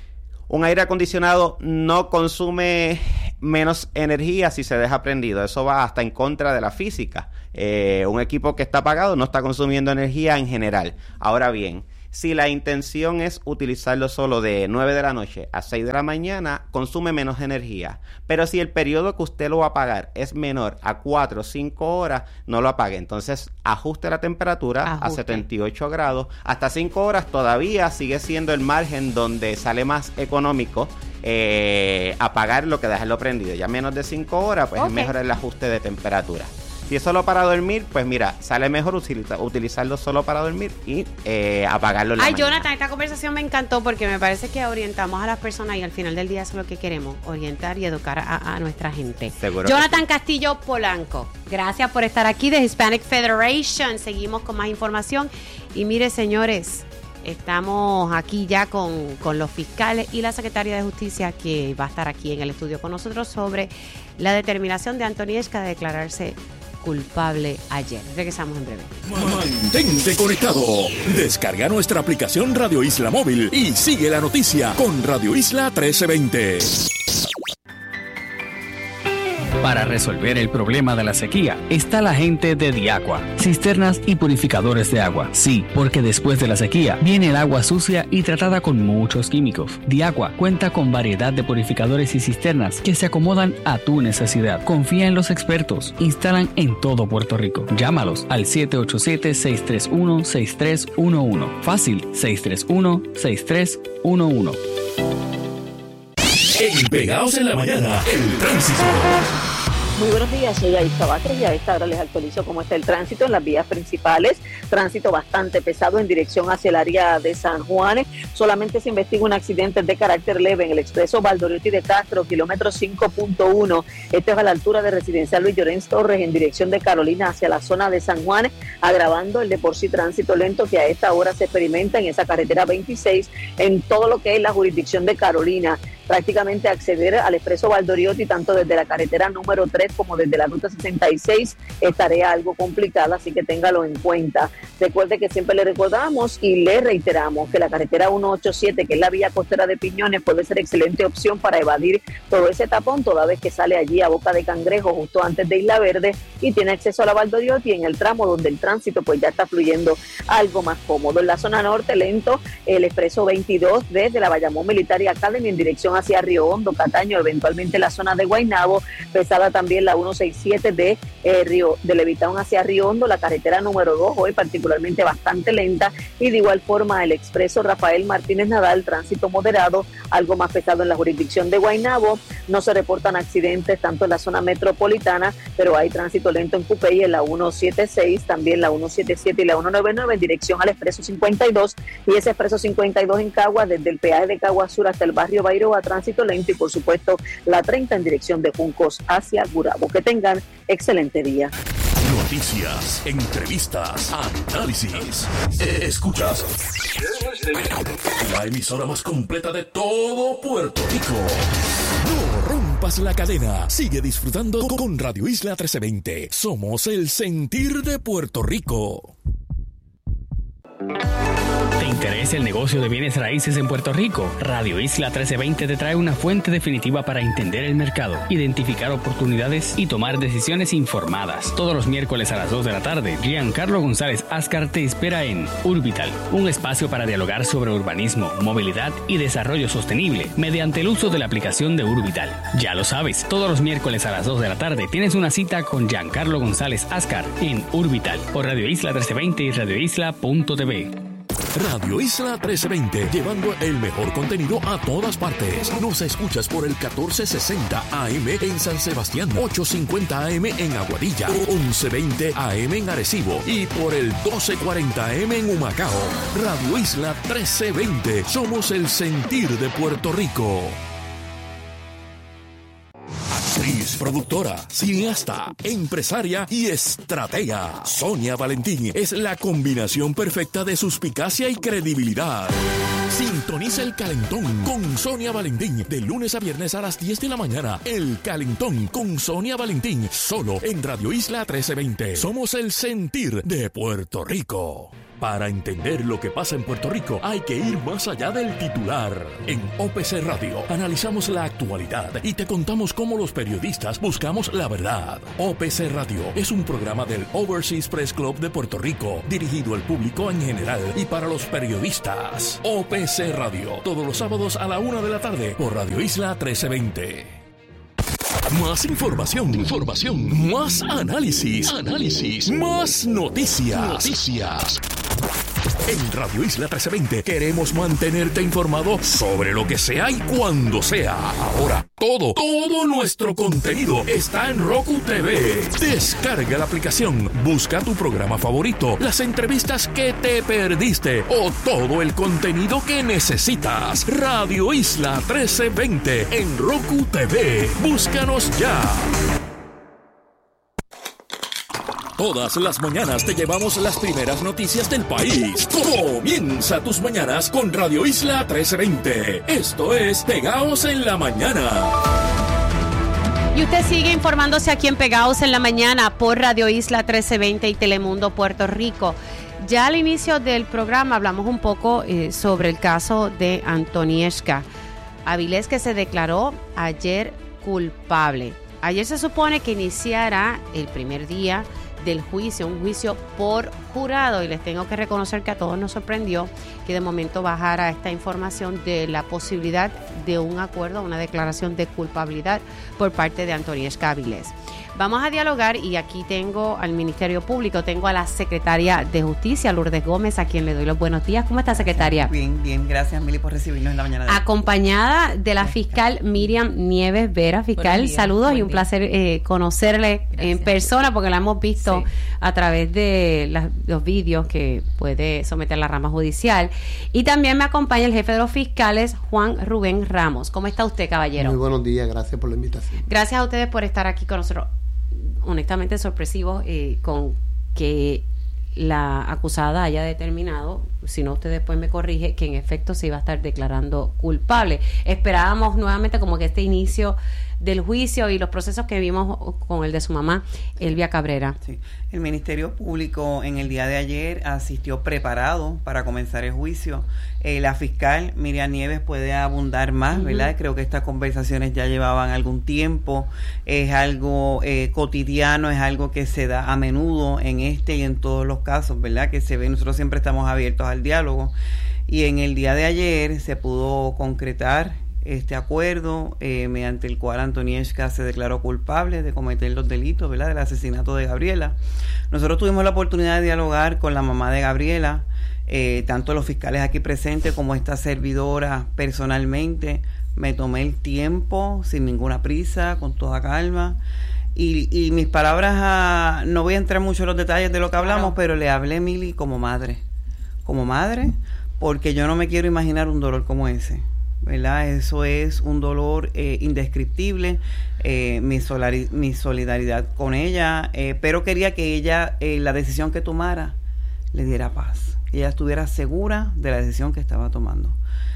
Un aire acondicionado no consume menos energía si se deja prendido. Eso va hasta en contra de la física. Eh, un equipo que está apagado no está consumiendo energía en general. Ahora bien, si la intención es utilizarlo solo de nueve de la noche a seis de la mañana, consume menos energía. Pero si el periodo que usted lo va a apagar es menor a cuatro o cinco horas, no lo apague. Entonces, ajuste la temperatura ajuste. a setenta y ocho grados. Hasta cinco horas todavía sigue siendo el margen donde sale más económico eh, apagar lo que dejarlo prendido. Ya menos de cinco horas, pues okay. es mejor el ajuste de temperatura. Si es solo para dormir, pues mira, sale mejor utiliza, utilizarlo solo para dormir y eh, apagarlo en la Ay, mañana. Jonathan, esta conversación me encantó porque me parece que orientamos a las personas y al final del día eso es lo que queremos, orientar y educar a, a nuestra gente. Seguro. Jonathan Castillo Polanco, gracias por estar aquí de Hispanic Federation. Seguimos con más información y mire, señores, estamos aquí ya con, con los fiscales y la secretaria de Justicia que va a estar aquí en el estudio con nosotros sobre la determinación de Antonieshka de declararse culpable ayer. Regresamos en breve. Mantente conectado. Descarga nuestra aplicación Radio Isla Móvil y sigue la noticia con Radio Isla trece veinte. Para resolver el problema de la sequía está la gente de Diaqua, cisternas y purificadores de agua. Sí, porque después de la sequía viene el agua sucia y tratada con muchos químicos. Diaqua cuenta con variedad de purificadores y cisternas que se acomodan a tu necesidad. Confía en los expertos. Instalan en todo Puerto Rico. Llámalos al siete ocho siete, seis tres uno, seis tres uno uno. Fácil, seis tres uno, seis tres uno uno. En Pegados en la Mañana, el tránsito. Muy buenos días, soy Aisha Vázquez y a esta hora les actualizo cómo está el tránsito en las vías principales. Tránsito bastante pesado en dirección hacia el área de San Juan. Solamente se investiga un accidente de carácter leve en el expreso Valdoriotti de Castro, kilómetro cinco punto uno. Este es a la altura de Residencial Luis Llorens Torres en dirección de Carolina hacia la zona de San Juan, agravando el de por sí tránsito lento que a esta hora se experimenta en esa carretera veintiséis en todo lo que es la jurisdicción de Carolina. Prácticamente acceder al expreso Valdoriotti tanto desde la carretera número tres como desde la ruta sesenta y seis es tarea algo complicada, así que téngalo en cuenta. Recuerde que siempre le recordamos y le reiteramos que la carretera ciento ochenta y siete, que es la vía costera de Piñones, puede ser excelente opción para evadir todo ese tapón, toda vez que sale allí a Boca de Cangrejo justo antes de Isla Verde y tiene acceso a la Valdoriotti en el tramo donde el tránsito pues ya está fluyendo algo más cómodo. En la zona norte lento el expreso veintidós desde la Bayamón Military Academy en dirección hacia Río Hondo, Cataño, eventualmente la zona de Guaynabo, pesada también la ciento sesenta y siete de eh, Río de Levitown hacia Río Hondo, la carretera número dos hoy particularmente bastante lenta y de igual forma el expreso Rafael Martínez Nadal, tránsito moderado, algo más pesado en la jurisdicción de Guaynabo. No se reportan accidentes tanto en la zona metropolitana, pero hay tránsito lento en Cupey en la ciento setenta y seis, también la ciento setenta y siete y la ciento noventa y nueve en dirección al expreso cincuenta y dos y ese expreso cincuenta y dos en Cagua desde el peaje de Cagua Sur hasta el barrio Bairoa, tránsito lento y por supuesto la treinta en dirección de Juncos hacia Gurabo. Que tengan excelente día. Noticias, entrevistas, análisis. Escuchas la emisora más completa de todo Puerto Rico. No rompas la cadena. Sigue disfrutando con Radio Isla trece veinte. Somos el sentir de Puerto Rico. ¿Te interesa el negocio de bienes raíces en Puerto Rico? Radio Isla trece veinte te trae una fuente definitiva para entender el mercado, identificar oportunidades y tomar decisiones informadas. Todos los miércoles a las dos de la tarde, Giancarlo González Ascar te espera en Urbital, un espacio para dialogar sobre urbanismo, movilidad y desarrollo sostenible mediante el uso de la aplicación de Urbital. Ya lo sabes, todos los miércoles a las dos de la tarde tienes una cita con Giancarlo González Ascar en Urbital por Radio Isla trece veinte y radio isla punto t v. Radio Isla trece veinte, llevando el mejor contenido a todas partes. Nos escuchas por el catorce sesenta A M en San Sebastián, ochocientos cincuenta A M en Aguadilla, once veinte A M en Arecibo y por el doce cuarenta A M en Humacao. Radio Isla trece veinte, somos el sentir de Puerto Rico. Actriz, productora, cineasta, empresaria y estratega. Sonia Valentín es la combinación perfecta de suspicacia y credibilidad. Sintoniza El Calentón con Sonia Valentín de lunes a viernes a las diez de la mañana. El Calentón con Sonia Valentín, solo en Radio Isla trece veinte. Somos el sentir de Puerto Rico. Para entender lo que pasa en Puerto Rico hay que ir más allá del titular. En O P C Radio analizamos la actualidad y te contamos cómo los periodistas buscamos la verdad. O P C Radio es un programa del Overseas Press Club de Puerto Rico, dirigido al público en general y para los periodistas. O P C Radio, todos los sábados a la una de la tarde por Radio Isla trece veinte. Más información, información, más análisis, análisis, más noticias, noticias. En Radio Isla trece veinte queremos mantenerte informado sobre lo que sea y cuando sea. Ahora, todo, todo nuestro contenido está en Roku T V. Descarga la aplicación, busca tu programa favorito, las entrevistas que te perdiste o todo el contenido que necesitas. Radio Isla trece veinte en Roku T V. Búscanos ya. Todas las mañanas te llevamos las primeras noticias del país. Comienza tus mañanas con Radio Isla trece veinte. Esto es Pegaos en la Mañana. Y usted sigue informándose aquí en Pegaos en la Mañana por Radio Isla trece veinte y Telemundo Puerto Rico. Ya al inicio del programa hablamos un poco eh, sobre el caso de Antonieshka Avilés, que se declaró ayer culpable. Ayer se supone que iniciara el primer día del juicio, un juicio por jurado, y les tengo que reconocer que a todos nos sorprendió que de momento bajara esta información de la posibilidad de un acuerdo, una declaración de culpabilidad por parte de Antonieshka Avilés. Vamos a dialogar y aquí tengo al Ministerio Público, tengo a la Secretaria de Justicia, Lourdes Gómez, a quien le doy los buenos días. ¿Cómo está, Secretaria? Bien, bien, gracias, Mili, por recibirnos en la mañana de hoy. Acompañada de la fiscal Miriam Nieves Vera. Fiscal, días, saludos y un día. placer eh, conocerle gracias. en persona, porque la hemos visto sí. a través de las, los vídeos que puede someter la rama judicial. Y también me acompaña el jefe de los fiscales, Juan Rubén Ramos. ¿Cómo está usted, caballero? Muy buenos días, gracias por la invitación. Gracias a ustedes por estar aquí con nosotros. Honestamente sorpresivos eh, con que la acusada haya determinado, si no usted después me corrige, que en efecto se iba a estar declarando culpable. Esperábamos nuevamente como que este inicio del juicio y los procesos que vimos con el de su mamá, Elvia Cabrera. Sí. El Ministerio Público en el día de ayer asistió preparado para comenzar el juicio. Eh, la fiscal Miriam Nieves puede abundar más, uh-huh. ¿verdad? Creo que estas conversaciones ya llevaban algún tiempo. Es algo eh, cotidiano, es algo que se da a menudo en este y en todos los casos, ¿verdad? Que se ve, nosotros siempre estamos abiertos al diálogo. Y en el día de ayer se pudo concretar este acuerdo eh, mediante el cual Antonieshka se declaró culpable de cometer los delitos, ¿verdad?, del asesinato de Gabriela. Nosotros tuvimos la oportunidad de dialogar con la mamá de Gabriela, eh, tanto los fiscales aquí presentes como esta servidora personalmente. Me tomé el tiempo sin ninguna prisa, con toda calma. Y, y mis palabras, a, no voy a entrar mucho en los detalles de lo que hablamos, claro. pero le hablé, Mili, como madre. Como madre, porque yo no me quiero imaginar un dolor como ese, ¿verdad? Eso es un dolor eh, indescriptible, eh, mi, solari- mi solidaridad con ella, eh, pero quería que ella, eh, la decisión que tomara, le diera paz, que ella estuviera segura de la decisión que estaba tomando.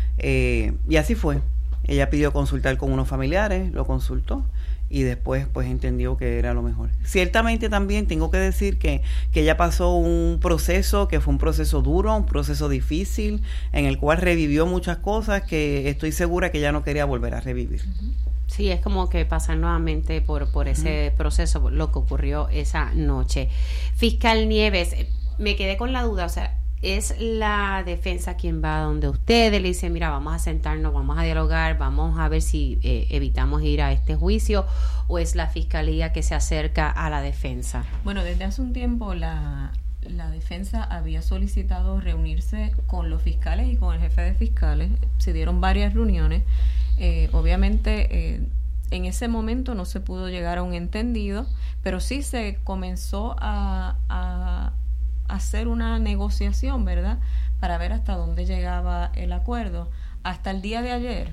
Eh, y así fue. Ella pidió consultar con unos familiares, lo consultó y después pues entendió que era lo mejor. Ciertamente también tengo que decir que, que ella pasó un proceso que fue un proceso duro, un proceso difícil, en el cual revivió muchas cosas que estoy segura que ella no quería volver a revivir. Sí, es como que pasar nuevamente por, por ese uh-huh. proceso, lo que ocurrió esa noche. Fiscal Nieves, me quedé con la duda, o sea, ¿es la defensa quien va donde ustedes le dice, mira, vamos a sentarnos, vamos a dialogar, vamos a ver si eh, evitamos ir a este juicio, o es la fiscalía que se acerca a la defensa? Bueno, desde hace un tiempo la, la defensa había solicitado reunirse con los fiscales y con el jefe de fiscales. Se dieron varias reuniones. Eh, obviamente, eh, en ese momento no se pudo llegar a un entendido, pero sí se comenzó a... a hacer una negociación, ¿verdad?, para ver hasta dónde llegaba el acuerdo. Hasta el día de ayer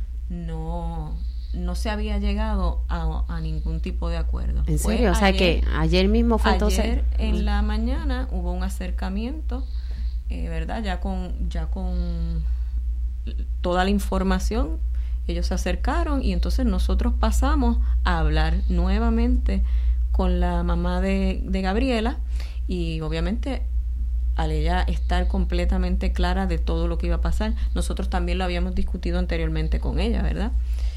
no, no se había llegado a, a ningún tipo de acuerdo. ¿En serio? Fue o sea ayer, que ayer mismo fue entonces... Ayer en la mañana hubo un acercamiento, eh, ¿verdad?, ya con, ya con toda la información. Ellos se acercaron y entonces nosotros pasamos a hablar nuevamente con la mamá de, de Gabriela. Y obviamente al ella estar completamente clara de todo lo que iba a pasar. Nosotros también lo habíamos discutido anteriormente con ella, ¿verdad?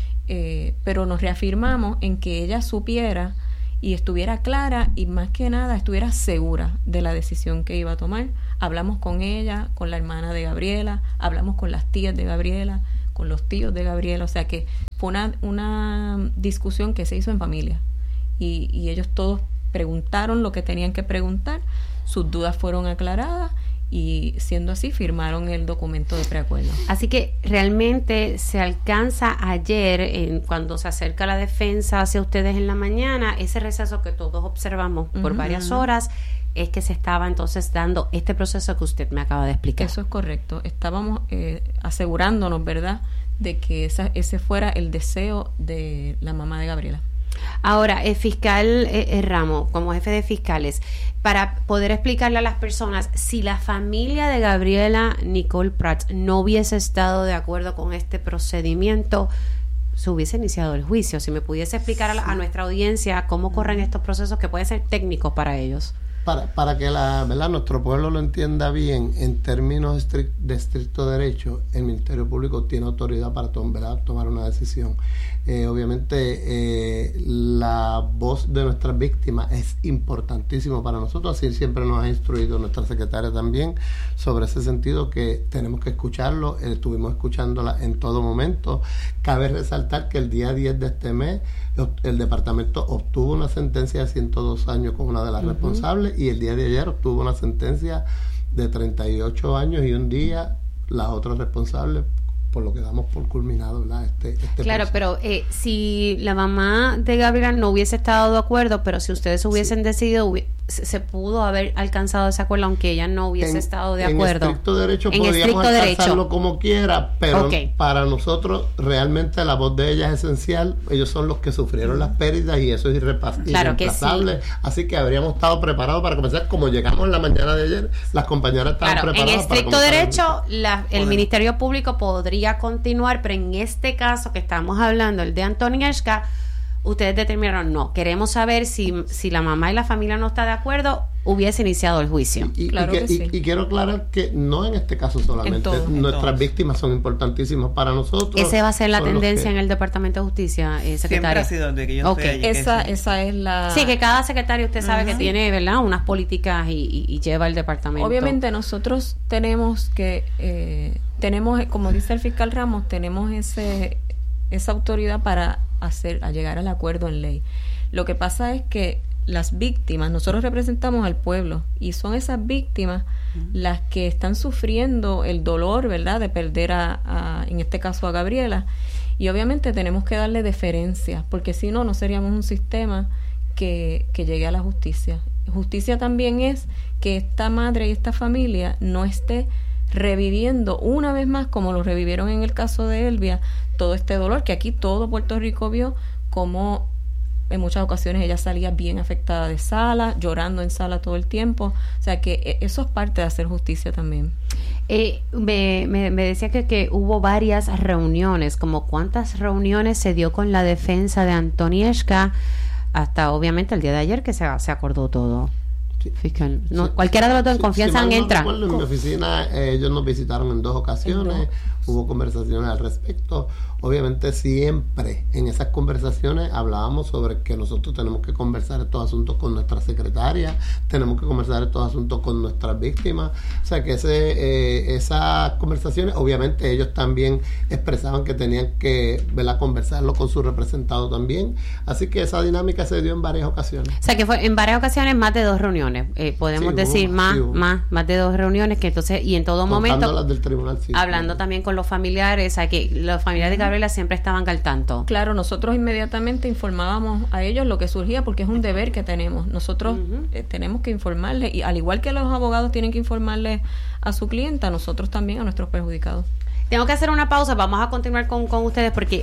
Eh, pero nos reafirmamos en que ella supiera y estuviera clara y más que nada estuviera segura de la decisión que iba a tomar. Hablamos con ella, con la hermana de Gabriela, hablamos con las tías de Gabriela, con los tíos de Gabriela, o sea que fue una, una discusión que se hizo en familia y, y ellos todos preguntaron lo que tenían que preguntar, sus dudas fueron aclaradas y siendo así firmaron el documento de preacuerdo. Así que realmente se alcanza ayer, en, cuando se acerca la defensa hacia ustedes en la mañana, ese receso que todos observamos por uh-huh. varias horas, es que se estaba entonces dando este proceso que usted me acaba de explicar. Eso es correcto. Estábamos eh, asegurándonos, ¿verdad?, de que esa, ese fuera el deseo de la mamá de Gabriela. Ahora, el fiscal eh, eh, Ramos, como jefe de fiscales, para poder explicarle a las personas, si la familia de Gabriela Nicole Prats no hubiese estado de acuerdo con este procedimiento, se hubiese iniciado el juicio. Si me pudiese explicar a, la, a nuestra audiencia cómo corren estos procesos que pueden ser técnicos para ellos. Para, para que la, ¿verdad? nuestro pueblo lo entienda bien, en términos estric- de estricto derecho, el Ministerio Público tiene autoridad para tom, ¿verdad? tomar una decisión. Eh, obviamente, eh, la voz de nuestras víctimas es importantísimo para nosotros, así siempre nos ha instruido nuestra secretaria también sobre ese sentido, que tenemos que escucharlo, eh, estuvimos escuchándola en todo momento. Cabe resaltar que el día diez de este mes, el departamento obtuvo una sentencia de ciento dos años con una de las uh-huh. responsables, y el día de ayer obtuvo una sentencia de treinta y ocho años y un día las otras responsables, por lo que damos por culminado, ¿verdad? Este, este claro, proceso. pero eh, si la mamá de Gabriela no hubiese estado de acuerdo, pero si ustedes hubiesen sí. decidido, hubi- se, se pudo haber alcanzado ese acuerdo aunque ella no hubiese en, estado de en acuerdo. Estricto derecho en podríamos estricto alcanzarlo derecho. como quiera, pero okay. para nosotros realmente la voz de ella es esencial. Ellos son los que sufrieron mm. las pérdidas y eso es irrepa- claro irreemplazable. Que sí. Así que habríamos estado preparados para comenzar. Como llegamos en la mañana de ayer, las compañeras estaban claro, preparadas. En estricto para derecho, la, el Ministerio Público podría continuar, pero en este caso que estamos hablando, el de Antonieshka, ustedes determinaron, no, queremos saber si, si la mamá y la familia no está de acuerdo, hubiese iniciado el juicio. Y, y, claro y, que y, sí. y quiero aclarar que no en este caso solamente, todo, nuestras víctimas son importantísimas para nosotros. Esa va a ser la tendencia que... en el Departamento de Justicia, eh, secretario. Siempre ha sido desde que yo okay. estoy allí. Esa, esa es la... Sí, que cada secretario usted sabe uh-huh. que tiene, ¿verdad?, unas políticas y, y, y lleva el departamento. Obviamente nosotros tenemos que, eh, tenemos, como dice el fiscal Ramos, tenemos ese esa autoridad para hacer, a llegar al acuerdo en ley. Lo que pasa es que las víctimas, nosotros representamos al pueblo y son esas víctimas uh-huh. las que están sufriendo el dolor, ¿verdad?, de perder a, a, en este caso a Gabriela, y obviamente tenemos que darle deferencia, porque si no, no seríamos un sistema que, que llegue a la justicia. Justicia también es que esta madre y esta familia no esté reviviendo una vez más, como lo revivieron en el caso de Elvia, todo este dolor que aquí todo Puerto Rico vio, como en muchas ocasiones ella salía bien afectada de sala, llorando en sala todo el tiempo. O sea que eso es parte de hacer justicia también. Eh, me, me, me decía que, que hubo varias reuniones, como cuántas reuniones se dio con la defensa de Antonieshka hasta obviamente el día de ayer que se, se acordó todo. Sí. Fiscal. No, sí, cualquiera de los dos en sí, confianza si entra. No recuerdo, en mi oficina eh, ellos nos visitaron en dos ocasiones, en dos. Hubo conversaciones al respecto. Obviamente siempre en esas conversaciones hablábamos sobre que nosotros tenemos que conversar estos asuntos con nuestra secretaria, tenemos que conversar estos asuntos con nuestras víctimas. O sea que ese, eh, esas conversaciones, obviamente ellos también expresaban que tenían que, ¿verdad?, conversarlo con su representado también. Así que esa dinámica se dio en varias ocasiones. O sea que fue en varias ocasiones más de dos reuniones. Eh, podemos sí, decir hubo, más, sí, más, más de dos reuniones que entonces, y en todo momento las del tribunal, sí, hablando sí. también con los familiares, o sea que los familiares de Gabriela siempre estaban al tanto. Claro, nosotros inmediatamente informábamos a ellos lo que surgía porque es un deber que tenemos. Nosotros uh-huh. eh, tenemos que informarles, y al igual que los abogados tienen que informarles a su clienta, nosotros también a nuestros perjudicados. Tengo que hacer una pausa, vamos a continuar con, con ustedes porque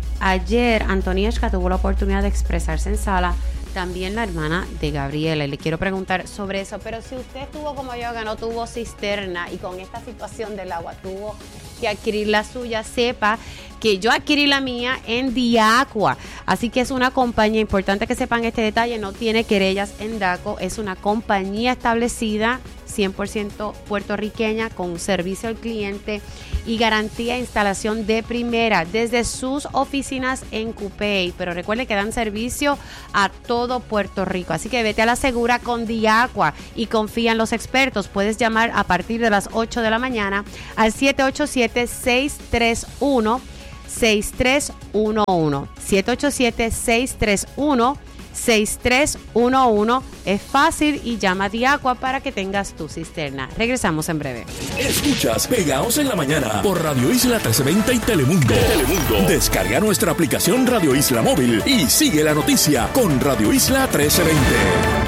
ayer Antonieshka tuvo la oportunidad de expresarse en sala, también la hermana de Gabriela, y le quiero preguntar sobre eso. Pero si usted estuvo como yo, que no tuvo cisterna y con esta situación del agua tuvo que adquirir la suya, sepa que yo adquirí la mía en Diaqua, así que es una compañía, importante que sepan este detalle, no tiene querellas en DACO, es una compañía establecida, cien por ciento puertorriqueña con servicio al cliente y garantía de instalación de primera desde sus oficinas en Cupey. Pero recuerde que dan servicio a todo Puerto Rico. Así que vete a la segura con Diaqua y confía en los expertos. Puedes llamar a partir de las ocho de la mañana al siete ocho siete, seis tres uno, seis tres uno uno. siete ocho siete, seis tres uno, seis tres uno uno. Es fácil y llama a Diaqua para que tengas tu cisterna. Regresamos en breve. Escuchas Pegaos en la Mañana por Radio Isla trece veinte y Telemundo. Telemundo. Descarga nuestra aplicación Radio Isla Móvil y sigue la noticia con Radio Isla trece veinte.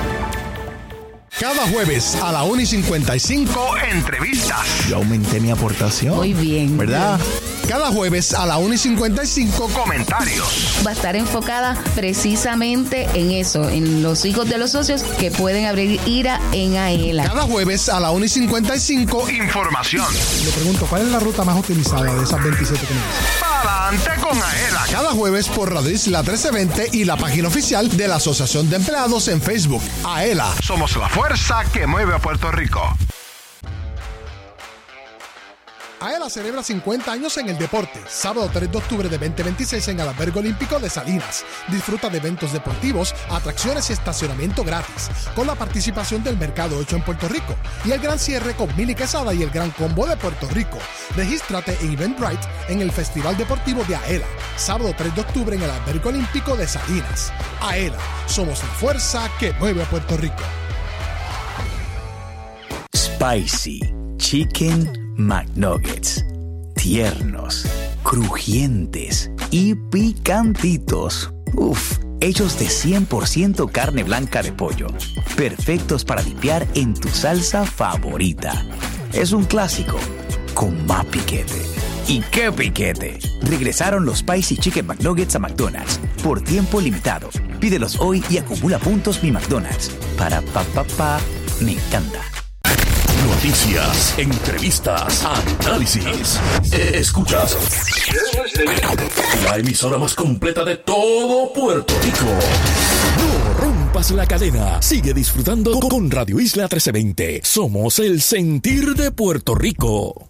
Cada jueves a la una y cincuenta y cinco, entrevistas. Yo aumenté mi aportación. Muy bien. ¿Verdad? Cada jueves a la una y cincuenta y cinco, comentarios. Va a estar enfocada precisamente en eso, en los hijos de los socios que pueden abrir IRA en AELA. Cada jueves a la una y cincuenta y cinco, información. Le pregunto, ¿cuál es la ruta más utilizada de esas veintisiete que me dicen? Para adelante con AELA. Cada jueves por Radio Isla trece veinte y la página oficial de la Asociación de Empleados en Facebook. AELA. Somos la fuerza que mueve a Puerto Rico. AELA celebra cincuenta años en el deporte. Sábado tres de octubre de veinte veintiséis en el Albergue Olímpico de Salinas. Disfruta de eventos deportivos, atracciones y estacionamiento gratis, con la participación del Mercado ocho en Puerto Rico y el gran cierre con Mili Quesada y el Gran Combo de Puerto Rico. Regístrate en Eventbrite en el Festival Deportivo de AELA. Sábado tres de octubre en el Albergue Olímpico de Salinas. AELA, somos la fuerza que mueve a Puerto Rico. Spicy Chicken McNuggets. Tiernos, crujientes y picantitos. Uf, hechos de cien por ciento carne blanca de pollo. Perfectos para dipear en tu salsa favorita. Es un clásico con más piquete. ¿Y qué piquete? Regresaron los Spicy Chicken McNuggets a McDonald's por tiempo limitado. Pídelos hoy y acumula puntos Mi McDonald's. Para pa pa pa, me encanta. Noticias, entrevistas, análisis. Escuchas la emisora más completa de todo Puerto Rico. No rompas la cadena. Sigue disfrutando con Radio Isla trece veinte. Somos el sentir de Puerto Rico.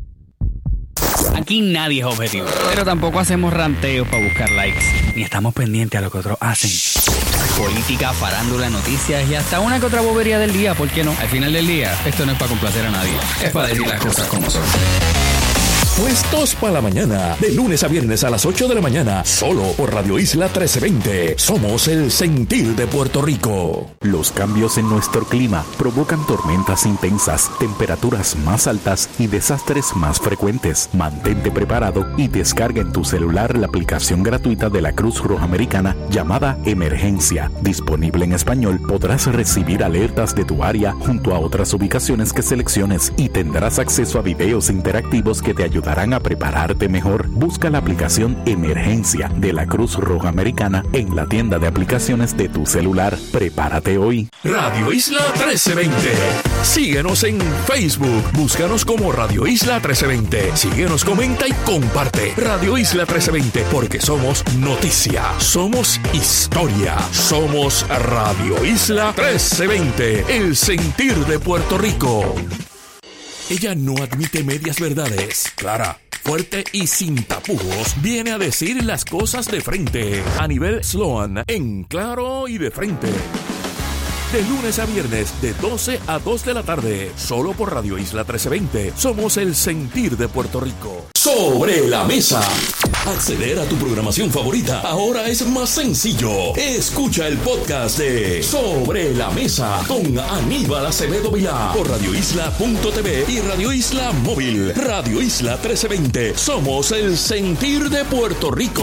Aquí nadie es objetivo, pero tampoco hacemos ranteos para buscar likes, ni estamos pendientes a lo que otros hacen. Política, farándula, noticias y hasta una que otra bobería del día, ¿por qué no? Al final del día, esto no es para complacer a nadie, es para decir las cosas como son. Puestos para la mañana, de lunes a viernes a las ocho de la mañana, solo por Radio Isla trece veinte. Somos el sentir de Puerto Rico. Los cambios en nuestro clima provocan tormentas intensas, temperaturas más altas y desastres más frecuentes. Mantente preparado y descarga en tu celular la aplicación gratuita de la Cruz Roja Americana llamada Emergencia. Disponible en español, podrás recibir alertas de tu área junto a otras ubicaciones que selecciones y tendrás acceso a videos interactivos que te ayudarán a prepararte mejor. Busca la aplicación Emergencia de la Cruz Roja Americana en la tienda de aplicaciones de tu celular. Prepárate hoy. Radio Isla trece veinte. Síguenos en Facebook. Búscanos como Radio Isla trece veinte. Síguenos, comenta y comparte. Radio Isla trece veinte, porque somos noticia, somos historia, somos Radio Isla trece veinte, el sentir de Puerto Rico. Ella no admite medias verdades. Clara, fuerte y sin tapujos, viene a decir las cosas de frente. A nivel Sloan, en claro y de frente. De lunes a viernes, de doce a dos de la tarde. Solo por Radio Isla trece veinte. Somos el sentir de Puerto Rico. Sobre la mesa. Acceder a tu programación favorita ahora es más sencillo. Escucha el podcast de Sobre la Mesa con Aníbal Acevedo Vilá por radio isla punto t v y Radio Isla Móvil. Radio Isla trece veinte. Somos el sentir de Puerto Rico.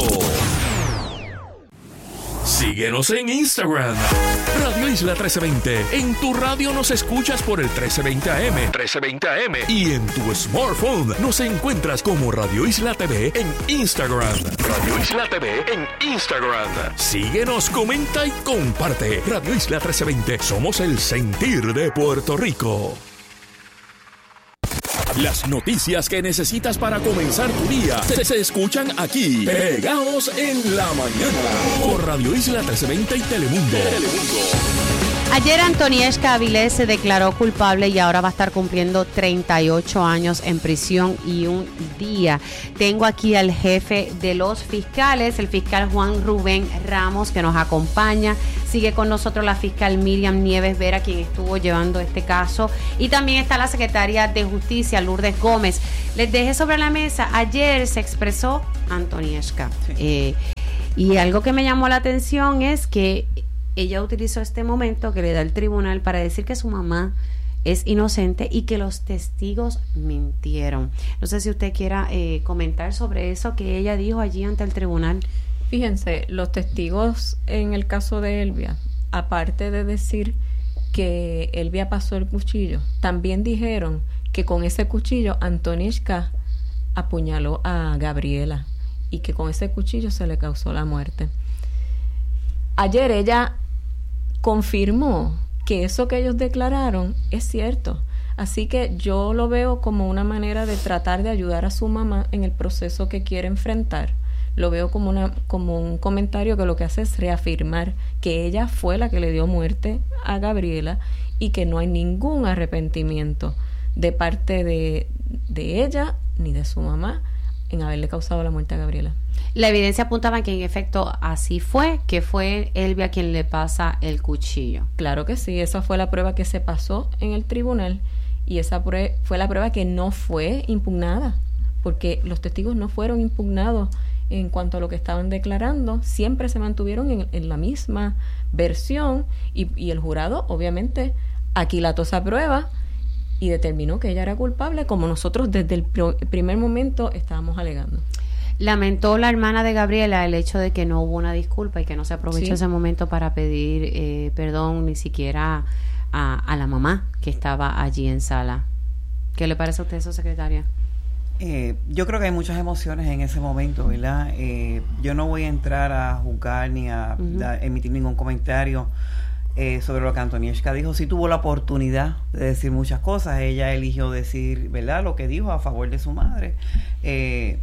Síguenos en Instagram, Radio Isla trece veinte. En tu radio nos escuchas por el trece veinte A M. trece veinte A M. Y en tu smartphone nos encuentras como Radio Isla T V en Instagram. Radio Isla T V en Instagram. Síguenos, comenta y comparte. Radio Isla trece veinte. Somos el sentir de Puerto Rico. Las noticias que necesitas para comenzar tu día se, se escuchan aquí, pegados en la mañana, por Radio Isla trece veinte y Telemundo. Telemundo. Ayer Antonieshka Avilés se declaró culpable y ahora va a estar cumpliendo treinta y ocho años en prisión y un día. Tengo aquí al jefe de los fiscales, el fiscal Juan Rubén Ramos, que nos acompaña. Sigue con nosotros la fiscal Miriam Nieves Vera, quien estuvo llevando este caso. Y también está la secretaria de Justicia, Lourdes Gómez. Les dejé sobre la mesa, ayer se expresó Antonieshka. Sí. Eh, y algo que me llamó la atención es que ella utilizó este momento que le da el tribunal para decir que su mamá es inocente y que los testigos mintieron. No sé si usted quiera eh, comentar sobre eso que ella dijo allí ante el tribunal. Fíjense, los testigos en el caso de Elvia, aparte de decir que Elvia pasó el cuchillo, también dijeron que con ese cuchillo Antonieshka apuñaló a Gabriela y que con ese cuchillo se le causó la muerte. Ayer ella confirmó que eso que ellos declararon es cierto. Así que yo lo veo como una manera de tratar de ayudar a su mamá en el proceso que quiere enfrentar. Lo veo como una como un comentario que lo que hace es reafirmar que ella fue la que le dio muerte a Gabriela y que no hay ningún arrepentimiento de parte de, de ella ni de su mamá en haberle causado la muerte a Gabriela. La evidencia apuntaba que en efecto así fue, que fue Elvia quien le pasa el cuchillo. Claro que sí, esa fue la prueba que se pasó en el tribunal y esa prue- fue la prueba que no fue impugnada, porque los testigos no fueron impugnados en cuanto a lo que estaban declarando, siempre se mantuvieron en, en la misma versión y, y el jurado obviamente aquilató esa prueba y determinó que ella era culpable, como nosotros desde el pr- primer momento estábamos alegando. Lamentó la hermana de Gabriela el hecho de que no hubo una disculpa y que no se aprovechó sí. ese momento para pedir eh, perdón ni siquiera a, a la mamá que estaba allí en sala. ¿Qué le parece a usted eso, secretaria? Eh, yo creo que hay muchas emociones en ese momento, ¿verdad? Eh, yo no voy a entrar a juzgar ni a, uh-huh. a emitir ningún comentario eh, sobre lo que Antonieshka dijo. Sí tuvo la oportunidad de decir muchas cosas. Ella eligió decir, ¿verdad?, lo que dijo a favor de su madre. Eh,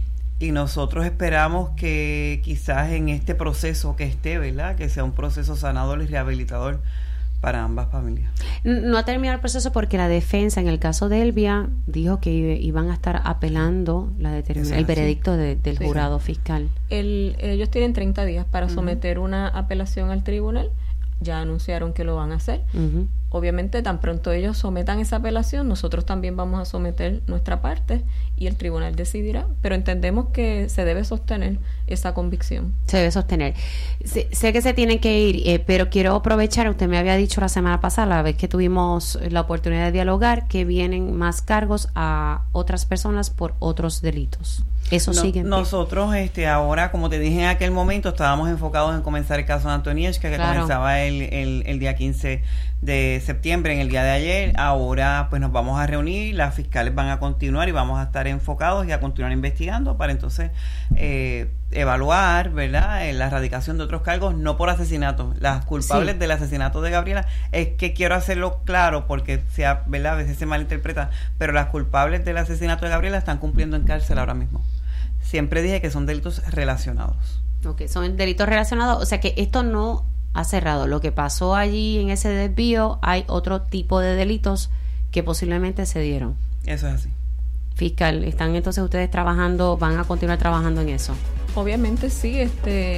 y nosotros esperamos que quizás en este proceso que esté, ¿verdad?, que sea un proceso sanador y rehabilitador para ambas familias. No ha terminado el proceso porque la defensa, en el caso de Elvia, dijo que iban a estar apelando la determinación, el veredicto de, del sí. jurado fiscal. El, ellos tienen treinta días para uh-huh. someter una apelación al tribunal. Ya anunciaron que lo van a hacer. Uh-huh. Obviamente, tan pronto ellos sometan esa apelación, nosotros también vamos a someter nuestra parte y el tribunal decidirá. Pero entendemos que se debe sostener esa convicción. Se debe sostener. Sé, sé que se tienen que ir, eh, pero quiero aprovechar, usted me había dicho la semana pasada, la vez que tuvimos la oportunidad de dialogar, que vienen más cargos a otras personas por otros delitos. Eso no, sigue. Nosotros este ahora, como te dije en aquel momento, estábamos enfocados en comenzar el caso de Antonieshka, que claro. comenzaba el, el, el día quince de septiembre, en el día de ayer. Ahora pues nos vamos a reunir, las fiscales van a continuar y vamos a estar enfocados y a continuar investigando para entonces eh, evaluar, ¿verdad?, la erradicación de otros cargos, no por asesinato. Las culpables sí. del asesinato de Gabriela, es que quiero hacerlo claro porque sea, ¿verdad?, a veces se malinterpreta, pero las culpables del asesinato de Gabriela están cumpliendo en cárcel ahora mismo. Siempre dije que son delitos relacionados. Ok, son delitos relacionados, o sea que esto no ha cerrado. Lo que pasó allí en ese desvío, hay otro tipo de delitos que posiblemente se dieron. Eso es así. Fiscal, ¿están entonces ustedes trabajando, van a continuar trabajando en eso? Obviamente sí, este,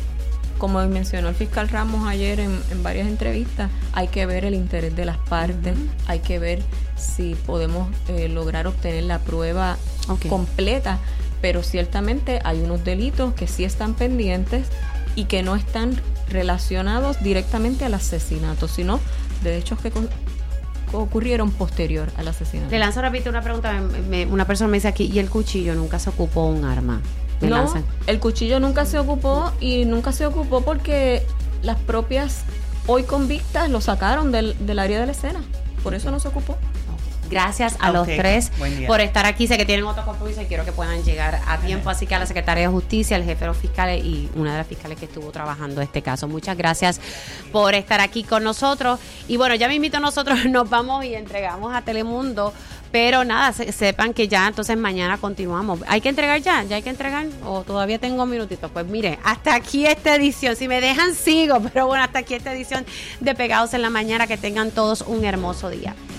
como mencionó el fiscal Ramos ayer en, en varias entrevistas, hay que ver el interés de las partes, uh-huh. hay que ver si podemos eh, lograr obtener la prueba okay. completa, pero ciertamente hay unos delitos que sí están pendientes y que no están relacionados directamente al asesinato, sino de hechos que con, ocurrieron posterior al asesinato. Le lanzo rápido una pregunta, me, me, una persona me dice aquí, ¿y el cuchillo nunca se ocupó un arma? No, lanzan. El cuchillo nunca se ocupó y nunca se ocupó porque las propias hoy convictas lo sacaron del, del área de la escena, por eso no se ocupó. Gracias a okay. los tres por estar aquí. Sé que tienen otro compromiso y quiero que puedan llegar a tiempo. Así que a la Secretaria de Justicia, al jefe de los fiscales y una de las fiscales que estuvo trabajando este caso. Muchas gracias por estar aquí con nosotros. Y bueno, ya me invito, nosotros nos vamos y entregamos a Telemundo Pero nada, se, sepan que ya entonces mañana continuamos. ¿Hay que entregar ya? ¿Ya hay que entregar? ¿O todavía tengo un minutito? Pues mire, hasta aquí esta edición. Si me dejan, sigo. Pero bueno, hasta aquí esta edición de Pegados en la Mañana. Que tengan todos un hermoso día.